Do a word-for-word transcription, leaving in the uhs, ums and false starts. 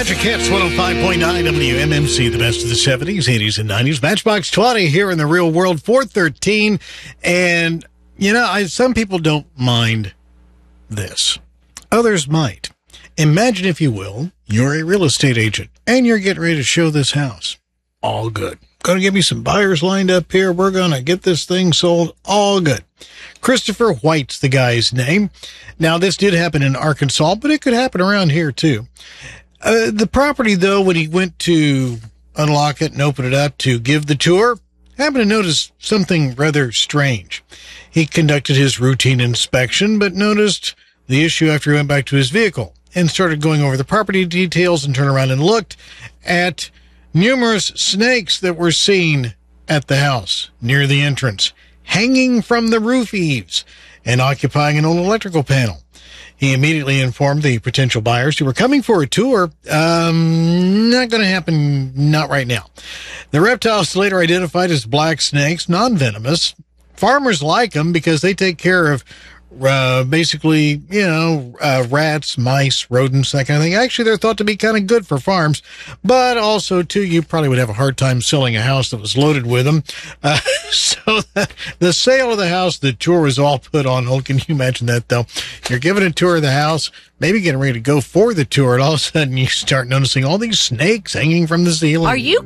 Magic Hits one oh five point nine W M M C, the best of the seventies, eighties, and nineties. Matchbox twenty here in the real world, four thirteen. And, you know, I, some people don't mind this. Others might. Imagine, if you will, you're a real estate agent and you're getting ready to show this house. All good. Going to give me some buyers lined up here. We're going to get this thing sold. All good. Christopher White's the guy's name. Now, this did happen in Arkansas, but it could happen around here, too. Uh, the property, though, when he went to unlock it and open it up to give the tour, happened to notice something rather strange. He conducted his routine inspection, but noticed the issue after he went back to his vehicle and started going over the property details and turned around and looked at numerous snakes that were seen at the house near the entrance, hanging from the roof eaves and occupying an old electrical panel. He immediately informed the potential buyers who were coming for a tour, um, not going to happen, not right now. The reptiles later identified as black snakes, non-venomous. Farmers like them because they take care of uh, basically, you know, uh, rats, mice, rodents, that kind of thing. Actually, they're thought to be kind of good for farms, but also, too, you probably would have a hard time selling a house that was loaded with them. Uh, so the, the sale of the house, the tour was all put on hold. Can you imagine that, though? You're giving a tour of the house, maybe getting ready to go for the tour, and all of a sudden you start noticing all these snakes hanging from the ceiling. Are you